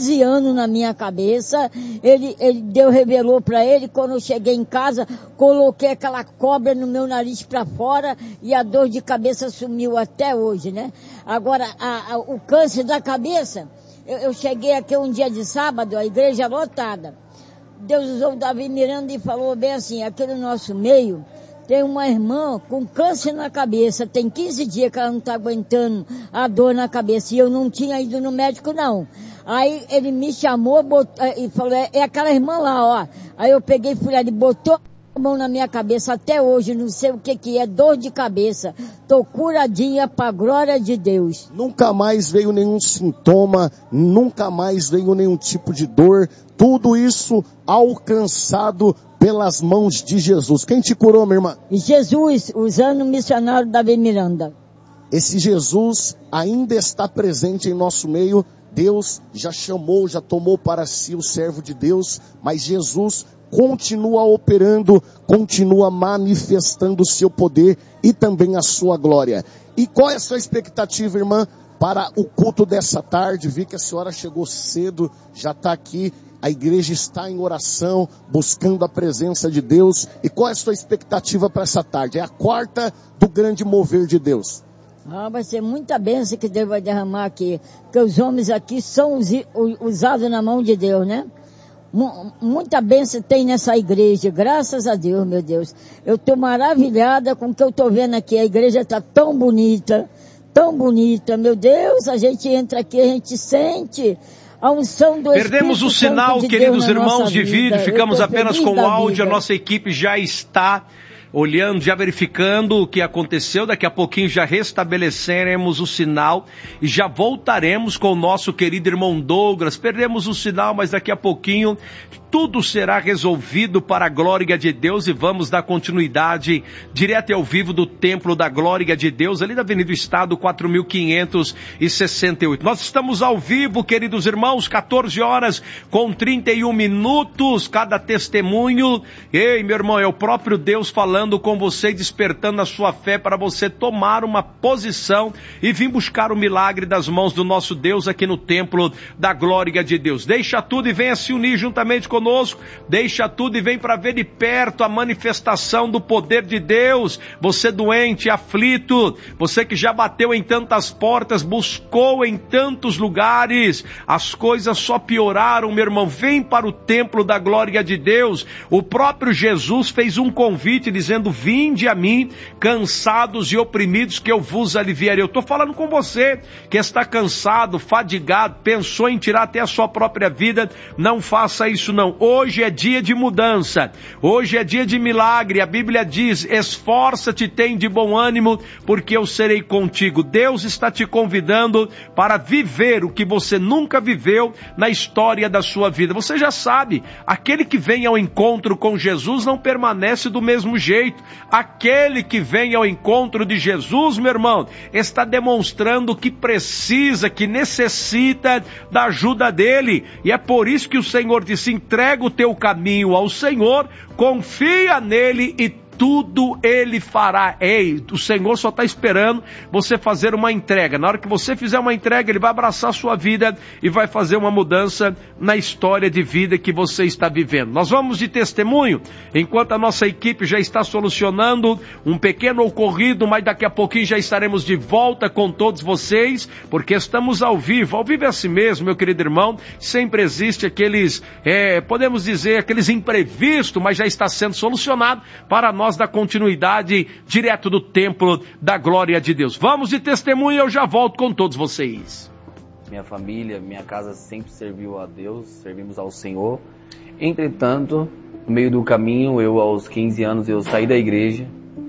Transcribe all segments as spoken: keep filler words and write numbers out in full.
quinze anos na minha cabeça. Ele, ele Deus revelou para ele, quando eu cheguei em casa, coloquei aquela cobra no meu nariz para fora e a dor de cabeça sumiu até hoje, né? Agora, a, a, o câncer da cabeça, eu, eu cheguei aqui um dia de sábado, a igreja lotada. Deus usou o Davi Miranda e falou bem assim, aqui no nosso meio, tem uma irmã com câncer na cabeça, tem quinze dias que ela não está aguentando a dor na cabeça, e eu não tinha ido no médico não. Aí ele me chamou botou, e falou, é, é aquela irmã lá, ó. Aí eu peguei e fui lá, ele botou a mão na minha cabeça até hoje, não sei o que que é, dor de cabeça. Tô curadinha pra glória de Deus. Nunca mais veio nenhum sintoma, nunca mais veio nenhum tipo de dor, tudo isso alcançado pelas mãos de Jesus. Quem te curou, minha irmã? Jesus, usando o missionário Davi Miranda. Esse Jesus ainda está presente em nosso meio. Deus já chamou, já tomou para si o servo de Deus, mas Jesus continua operando, continua manifestando o seu poder e também a sua glória. E qual é a sua expectativa, irmã, para o culto dessa tarde? Vi que a senhora chegou cedo, já está aqui. A igreja está em oração, buscando a presença de Deus. E qual é a sua expectativa para essa tarde? É a quarta do grande mover de Deus. Ah, vai ser muita bênção que Deus vai derramar aqui. Porque os homens aqui são usados na mão de Deus, né? Muita bênção tem nessa igreja, graças a Deus, meu Deus. Eu estou maravilhada com o que eu estou vendo aqui. A igreja está tão bonita, tão bonita. Meu Deus, a gente entra aqui, a gente sente a unção do Espírito Santo de Deus. Perdemos o sinal, queridos irmãos, de vídeo, ficamos apenas com o áudio. A nossa equipe já está olhando, já verificando o que aconteceu. Daqui a pouquinho já restabeleceremos o sinal e já voltaremos com o nosso querido irmão Douglas. Perdemos o sinal, mas daqui a pouquinho tudo será resolvido para a glória de Deus e vamos dar continuidade direto e ao vivo do Templo da Glória de Deus, ali da Avenida Estado quatro mil quinhentos e sessenta e oito. Nós estamos ao vivo, queridos irmãos, quatorze horas com trinta e um minutos, cada testemunho. Ei, meu irmão, é o próprio Deus falando com você e despertando a sua fé para você tomar uma posição e vir buscar o milagre das mãos do nosso Deus aqui no Templo da Glória de Deus. Deixa tudo e venha se unir juntamente conosco. Deixa tudo e vem para ver de perto a manifestação do poder de Deus. Você doente, aflito, você que já bateu em tantas portas, buscou em tantos lugares, as coisas só pioraram, meu irmão. Vem para o Templo da Glória de Deus. O próprio Jesus fez um convite dizendo: vinde a mim, cansados e oprimidos, que eu vos aliviarei. Eu estou falando com você que está cansado, fadigado, pensou em tirar até a sua própria vida. Não faça isso não. Hoje é dia de mudança, hoje é dia de milagre. A Bíblia diz: esforça-te, tem de bom ânimo, porque eu serei contigo. Deus está te convidando para viver o que você nunca viveu na história da sua vida. Você já sabe, aquele que vem ao encontro com Jesus não permanece do mesmo jeito. Aquele que vem ao encontro de Jesus, meu irmão, está demonstrando que precisa, que necessita da ajuda dele. E é por isso que o Senhor disse: entrega o teu caminho ao Senhor, confia nele e tudo ele fará. Ei, o Senhor só está esperando você fazer uma entrega. Na hora que você fizer uma entrega, ele vai abraçar a sua vida e vai fazer uma mudança na história de vida que você está vivendo. Nós vamos de testemunho, enquanto a nossa equipe já está solucionando um pequeno ocorrido, mas daqui a pouquinho já estaremos de volta com todos vocês, porque estamos ao vivo. Ao vivo é assim mesmo, meu querido irmão. Sempre existe aqueles, é, podemos dizer, aqueles imprevistos, mas já está sendo solucionado para nós da continuidade direto do Templo da Glória de Deus. Vamos de testemunho e eu já volto com todos vocês. Minha família, minha casa sempre serviu a Deus, servimos ao Senhor. Entretanto, no meio do caminho, eu aos quinze anos, eu saí da igreja.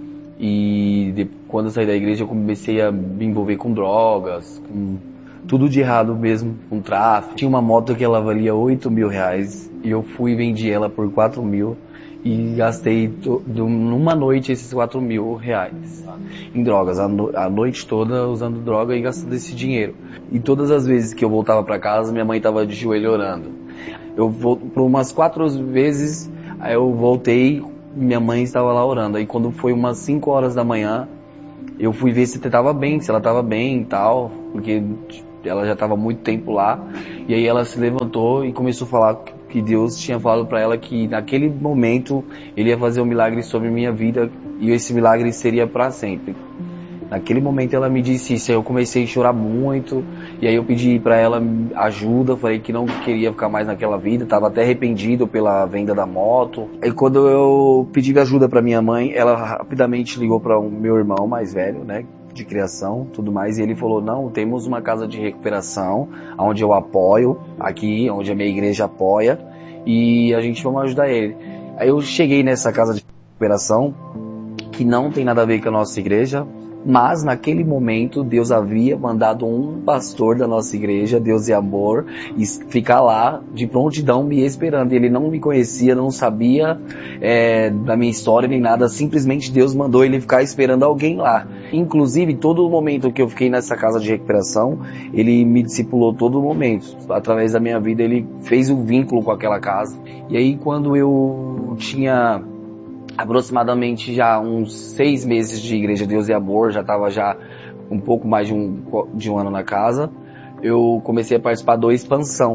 E de, quando eu saí da igreja, eu comecei a me envolver com drogas, com tudo de errado mesmo, com tráfico. Tinha uma moto que ela valia oito mil reais e eu fui e vendi ela por quatro mil. E gastei to, do, numa noite esses quatro mil reais em drogas, a, no, a noite toda usando droga e gastando esse dinheiro. E todas as vezes que eu voltava para casa, minha mãe estava de joelho orando. Eu por umas quatro vezes, aí eu voltei, minha mãe estava lá orando. Aí quando foi umas cinco horas da manhã, eu fui ver se estava bem, se ela estava bem e tal, porque ela já estava há muito tempo lá, e aí ela se levantou e começou a falar que Deus tinha falado para ela que naquele momento Ele ia fazer um milagre sobre minha vida, e esse milagre seria para sempre. Naquele momento ela me disse isso, aí eu comecei a chorar muito, e aí eu pedi para ela ajuda, falei que não queria ficar mais naquela vida, estava até arrependido pela venda da moto. Aí quando eu pedi ajuda para minha mãe, ela rapidamente ligou para o meu irmão mais velho, né, de criação, tudo mais, e ele falou, não, temos uma casa de recuperação, onde eu apoio, aqui, onde a minha igreja apoia, e a gente vai ajudar ele. Aí eu cheguei nessa casa de recuperação, que não tem nada a ver com a nossa igreja, mas naquele momento Deus havia mandado um pastor da nossa igreja, Deus é amor, e ficar lá de prontidão me esperando. Ele não me conhecia, não sabia é, da minha história nem nada, simplesmente Deus mandou ele ficar esperando alguém lá. Inclusive, todo o momento que eu fiquei nessa casa de recuperação, ele me discipulou todo o momento. Através da minha vida, ele fez um vínculo com aquela casa. E aí, quando eu tinha aproximadamente já uns seis meses de Igreja Deus e Amor, já estava já um pouco mais de um, de um ano na casa, eu comecei a participar do Expansão.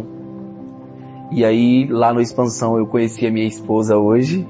E aí, lá no Expansão, eu conheci a minha esposa hoje,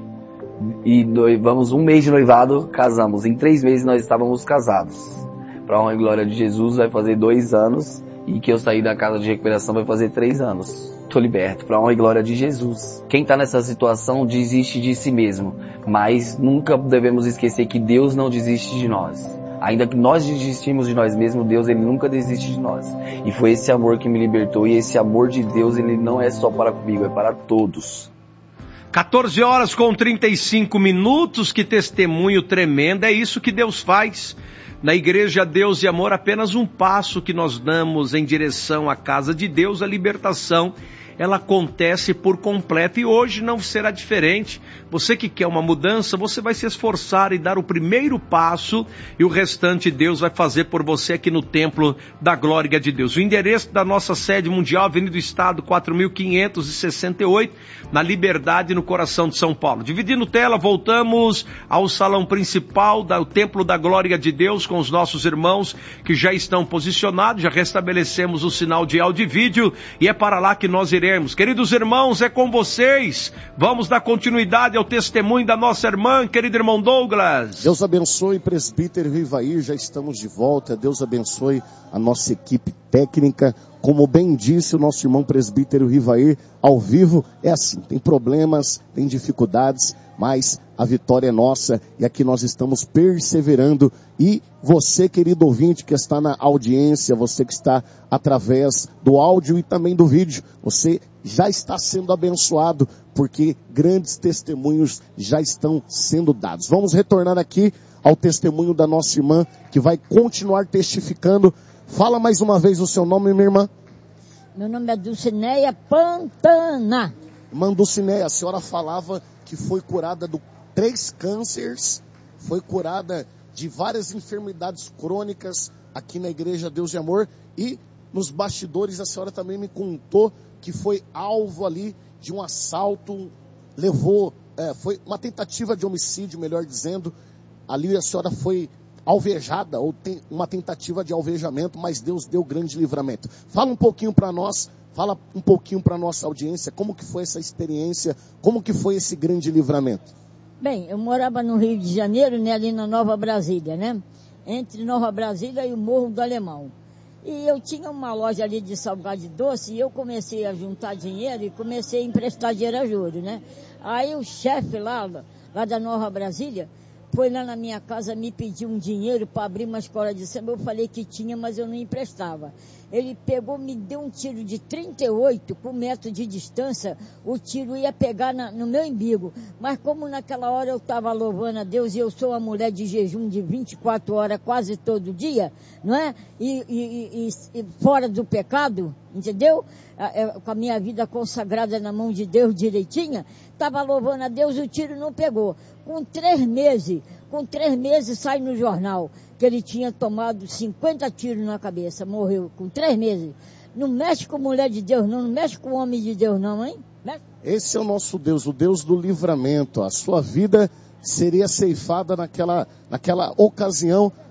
e vamos um mês de noivado, casamos. Em três meses nós estávamos casados. Para a honra e glória de Jesus, vai fazer dois anos, e que eu saí da casa de recuperação vai fazer três anos. Estou liberto, para a honra e glória de Jesus. Quem está nessa situação desiste de si mesmo, mas nunca devemos esquecer que Deus não desiste de nós. Ainda que nós desistimos de nós mesmos, Deus ele nunca desiste de nós. E foi esse amor que me libertou, e esse amor de Deus ele não é só para comigo, é para todos. quatorze horas com trinta e cinco minutos, que testemunho tremendo, é isso que Deus faz. Na Igreja Deus e Amor, apenas um passo que nós damos em direção à casa de Deus, a libertação, ela acontece por completo, e hoje não será diferente. Você que quer uma mudança, você vai se esforçar e dar o primeiro passo, e o restante Deus vai fazer por você aqui no Templo da Glória de Deus. O endereço da nossa sede mundial, Avenida do Estado, quatro mil quinhentos e sessenta e oito, na Liberdade, no coração de São Paulo. Dividindo tela, voltamos ao salão principal do Templo da Glória de Deus, com os nossos irmãos que já estão posicionados, já restabelecemos o sinal de áudio e vídeo, e é para lá que nós iremos. Queridos irmãos, é com vocês. Vamos dar continuidade ao testemunho da nossa irmã, querido irmão Douglas. Deus abençoe, presbítero Rivair, já estamos de volta. Deus abençoe a nossa equipe técnica. Como bem disse o nosso irmão presbítero Rivair, ao vivo é assim, tem problemas, tem dificuldades, mas a vitória é nossa, e aqui nós estamos perseverando. E você, querido ouvinte, que está na audiência, você que está através do áudio e também do vídeo, você já está sendo abençoado, porque grandes testemunhos já estão sendo dados. Vamos retornar aqui ao testemunho da nossa irmã, que vai continuar testificando. Fala mais uma vez o seu nome, minha irmã. Meu nome é Dulcineia Pantana. Irmã Dulcineia, a senhora falava que foi curada de três cânceres, foi curada de várias enfermidades crônicas aqui na Igreja Deus de Amor, e nos bastidores a senhora também me contou que foi alvo ali de um assalto, levou, é, foi uma tentativa de homicídio, melhor dizendo. Ali a senhora foi alvejada, ou tem uma tentativa de alvejamento, mas Deus deu grande livramento. Fala um pouquinho para nós, fala um pouquinho para nossa audiência, como que foi essa experiência, como que foi esse grande livramento? Bem, eu morava no Rio de Janeiro, né, ali na Nova Brasília, né? Entre Nova Brasília e o Morro do Alemão. E eu tinha uma loja ali de salgado de doce, e eu comecei a juntar dinheiro e comecei a emprestar dinheiro a juros, né? Aí o chefe lá, lá da Nova Brasília, foi lá na minha casa me pedir um dinheiro para abrir uma escola de samba. Eu falei que tinha, mas eu não emprestava. Ele pegou, me deu um tiro de trinta e oito, com um metro de distância, o tiro ia pegar na, no meu umbigo. Mas como naquela hora eu estava louvando a Deus, e eu sou uma mulher de jejum de vinte e quatro horas quase todo dia, não é? E, e, e, e fora do pecado, entendeu? Com a minha vida consagrada na mão de Deus direitinha, estava louvando a Deus, o tiro não pegou. Com três meses, com três meses sai no jornal que ele tinha tomado cinquenta tiros na cabeça, morreu com três meses. Não mexe com mulher de Deus não, não mexe com homem de Deus não, hein? Mexe. Esse é o nosso Deus, o Deus do livramento. A sua vida seria ceifada naquela, naquela ocasião,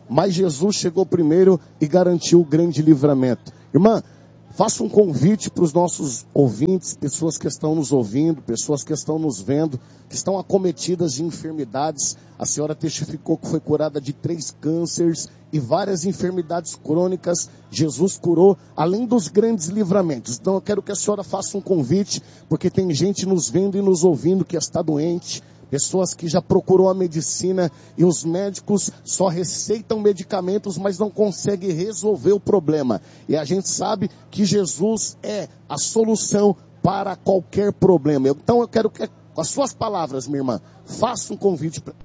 mas Jesus chegou primeiro e garantiu o grande livramento. Irmã, faça um convite para os nossos ouvintes, pessoas que estão nos ouvindo, pessoas que estão nos vendo, que estão acometidas de enfermidades. A senhora testificou que foi curada de três cânceres e várias enfermidades crônicas. Jesus curou, além dos grandes livramentos. Então eu quero que a senhora faça um convite, porque tem gente nos vendo e nos ouvindo que está doente. Pessoas que já procurou a medicina e os médicos só receitam medicamentos, mas não conseguem resolver o problema. E a gente sabe que Jesus é a solução para qualquer problema. Então eu quero que, com as suas palavras, minha irmã, faça um convite para...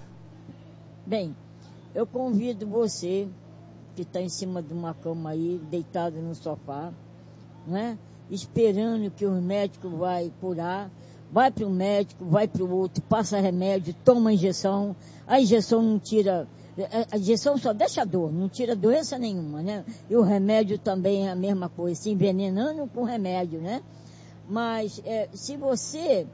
Bem, eu convido você, que está em cima de uma cama aí, deitado no sofá, né? Esperando que o médico vai curar. Vai para o médico, vai para o outro, passa remédio, toma injeção. A injeção não tira, a injeção só deixa dor, não tira doença nenhuma, né? E o remédio também é a mesma coisa, se envenenando com remédio, né? Mas é, se você,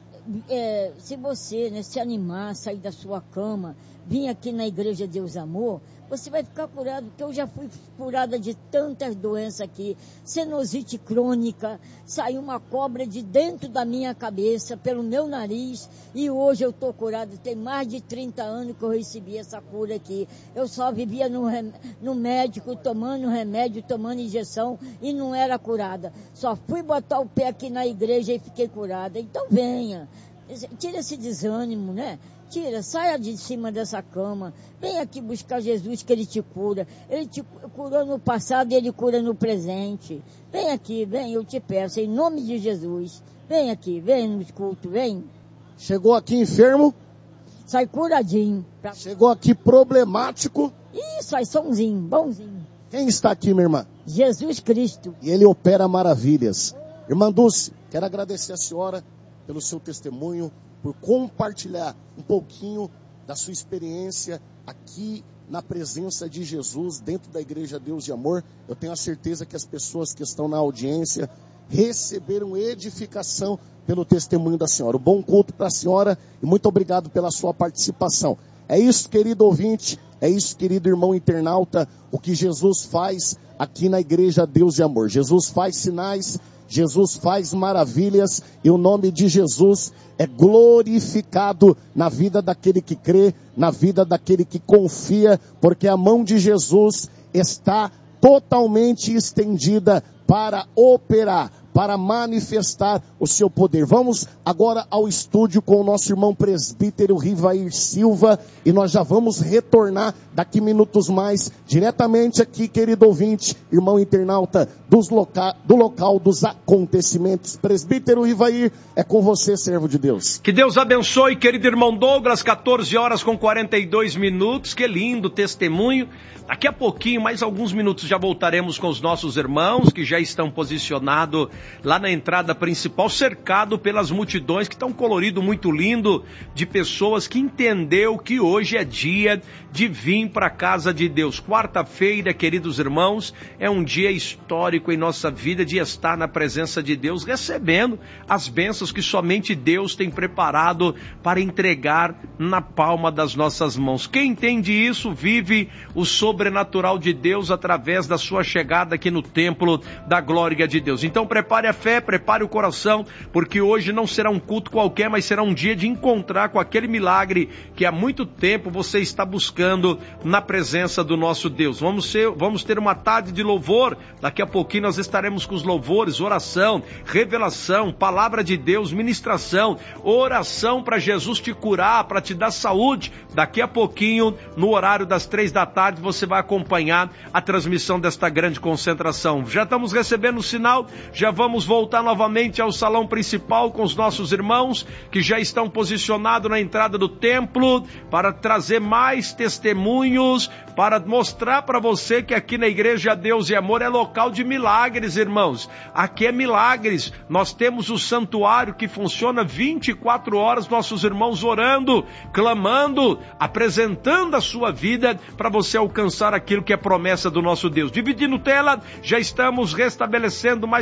é, se você né, se animar, sair da sua cama, vir aqui na Igreja Deus Amor, você vai ficar curado, porque eu já fui curada de tantas doenças aqui, sinusite crônica, saiu uma cobra de dentro da minha cabeça, pelo meu nariz, e hoje eu estou curada, tem mais de trinta anos que eu recebi essa cura aqui. Eu só vivia no, rem... no médico, tomando remédio, tomando injeção, e não era curada. Só fui botar o pé aqui na igreja e fiquei curada. Então venha, tira esse desânimo, né? Tira, saia de cima dessa cama, vem aqui buscar Jesus que Ele te cura. Ele te curou no passado e Ele cura no presente. Vem aqui, vem, eu te peço, em nome de Jesus. Vem aqui, vem no culto, vem. Chegou aqui enfermo? Sai curadinho. Pra... Chegou aqui problemático? Ih, sai sonzinho, bonzinho. Quem está aqui, minha irmã? Jesus Cristo. E Ele opera maravilhas. Irmã Dulce, quero agradecer a senhora pelo seu testemunho, por compartilhar um pouquinho da sua experiência aqui na presença de Jesus, dentro da Igreja Deus de Amor. Eu tenho a certeza que as pessoas que estão na audiência receberam edificação pelo testemunho da senhora. Um bom culto para a senhora e muito obrigado pela sua participação. É isso, querido ouvinte, é isso, querido irmão internauta, o que Jesus faz aqui na Igreja Deus de Amor. Jesus faz sinais, Jesus faz maravilhas e o nome de Jesus é glorificado na vida daquele que crê, na vida daquele que confia, porque a mão de Jesus está totalmente estendida para operar, para manifestar o seu poder. Vamos agora ao estúdio com o nosso irmão presbítero Rivair Silva e nós já vamos retornar daqui minutos mais, diretamente aqui, querido ouvinte, irmão internauta, dos loca- do local dos acontecimentos. Presbítero Rivair, é com você, servo de Deus. Que Deus abençoe, querido irmão Douglas, quatorze horas com quarenta e dois minutos, que lindo testemunho. Daqui a pouquinho, mais alguns minutos, já voltaremos com os nossos irmãos que já estão posicionados lá na entrada principal, cercado pelas multidões, que estão colorido muito lindo, de pessoas que entendeu que hoje é dia de vir para a casa de Deus. Quarta-feira, queridos irmãos, é um dia histórico em nossa vida de estar na presença de Deus, recebendo as bênçãos que somente Deus tem preparado para entregar na palma das nossas mãos. Quem entende isso, vive o sobrenatural de Deus através da sua chegada aqui no templo da glória de Deus. Então prepare a fé, prepare o coração, porque hoje não será um culto qualquer, mas será um dia de encontrar com aquele milagre que há muito tempo você está buscando na presença do nosso Deus. Vamos, ser, vamos ter uma tarde de louvor, daqui a pouquinho nós estaremos com os louvores, oração, revelação, palavra de Deus, ministração, oração para Jesus te curar, para te dar saúde. Daqui a pouquinho, no horário das três da tarde, você vai acompanhar a transmissão desta grande concentração. Já estamos recebendo o sinal, já vamos voltar novamente ao salão principal com os nossos irmãos que já estão posicionados na entrada do templo para trazer mais testemunhos, para mostrar para você que aqui na Igreja Deus e Amor é local de milagres, irmãos. Aqui é milagres. Nós temos o santuário que funciona vinte e quatro horas, nossos irmãos orando, clamando, apresentando a sua vida para você alcançar aquilo que é promessa do nosso Deus. Dividindo tela, já estamos restabelecendo mais uma vez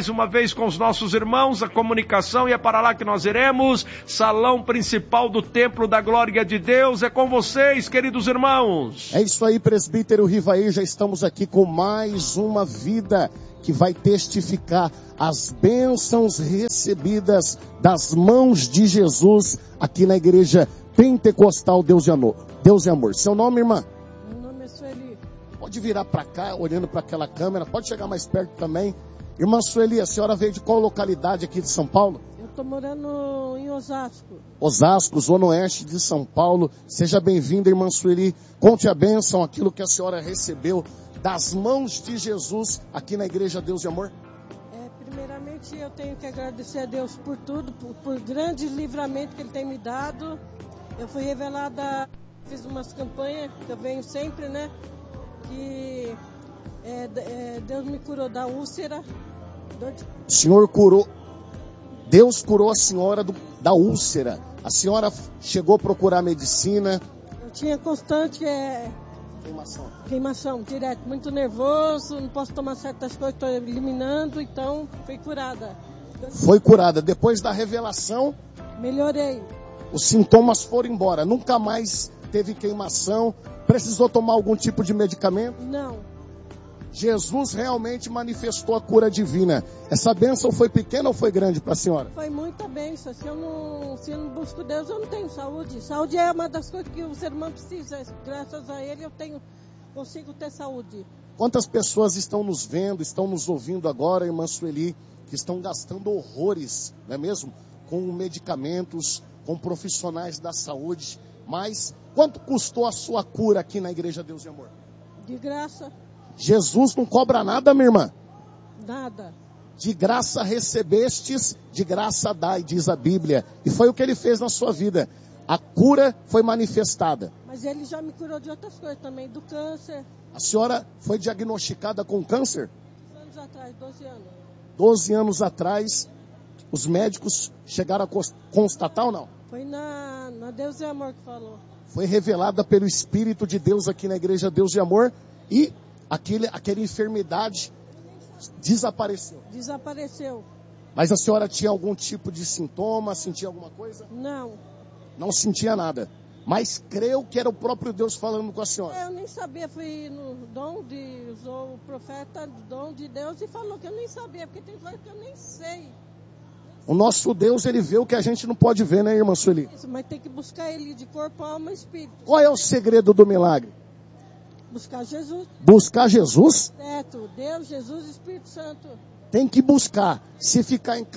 vocês, com os nossos irmãos, a comunicação, e é para lá que nós iremos. Salão principal do Templo da Glória de Deus, é com vocês, queridos irmãos. É isso aí, presbítero Rivaí, já estamos aqui com mais uma vida que vai testificar as bênçãos recebidas das mãos de Jesus aqui na igreja Pentecostal Deus e Amor. Deus e Amor. Seu nome, irmã? Meu nome é Sueli. Pode virar para cá, olhando para aquela câmera, pode chegar mais perto também. Irmã Sueli, a senhora veio de qual localidade aqui de São Paulo? Eu estou morando em Osasco. Osasco, Zona Oeste de São Paulo. Seja bem-vinda, irmã Sueli. Conte a bênção, aquilo que a senhora recebeu das mãos de Jesus aqui na igreja Deus e Amor. É, primeiramente, eu tenho que agradecer a Deus por tudo, por, por grandes livramentos que Ele tem me dado. Eu fui revelada, fiz umas campanhas que eu venho sempre, né? Que é, é, Deus me curou da úlcera. O Senhor curou, Deus curou a senhora do, da úlcera. A senhora chegou a procurar medicina. Eu tinha constante é, queimação. Queimação, direto. Muito nervoso, não posso tomar certas coisas, estou eliminando, então fui curada. Foi curada. Depois da revelação, melhorei. Os sintomas foram embora. Nunca mais teve queimação. Precisou tomar algum tipo de medicamento? Não. Jesus realmente manifestou a cura divina. Essa bênção foi pequena ou foi grande para a senhora? Foi muita bênção. Se eu não, se eu não busco Deus, eu não tenho saúde. Saúde é uma das coisas que o ser humano precisa. Graças a Ele eu tenho, consigo ter saúde. Quantas pessoas estão nos vendo, estão nos ouvindo agora, irmã Sueli, que estão gastando horrores, não é mesmo? Com medicamentos, com profissionais da saúde. Mas quanto custou a sua cura aqui na Igreja Deus e Amor? De graça. Jesus não cobra nada, minha irmã. Nada. De graça recebestes, de graça dai, diz a Bíblia. E foi o que ele fez na sua vida. A cura foi manifestada. Mas ele já me curou de outras coisas também, do câncer. A senhora foi diagnosticada com câncer? Anos atrás, doze anos. doze anos atrás, os médicos chegaram a constatar ou não? Foi na, na Deus e Amor que falou. Foi revelada pelo Espírito de Deus aqui na Igreja Deus e Amor e aquele, aquela enfermidade desapareceu. Desapareceu. Mas a senhora tinha algum tipo de sintoma, sentia alguma coisa? Não. Não sentia nada. Mas creu que era o próprio Deus falando com a senhora. Eu nem sabia, fui no dom de, usou o profeta, dom de Deus e falou que eu nem sabia, porque tem coisa que eu nem sei. O nosso Deus, ele vê o que a gente não pode ver, né, irmã Sueli? Isso, mas tem que buscar ele de corpo, alma e espírito. Qual é o segredo do milagre? Buscar Jesus. Buscar Jesus? Certo, Deus, Jesus e Espírito Santo. Tem que buscar. Se ficar em casa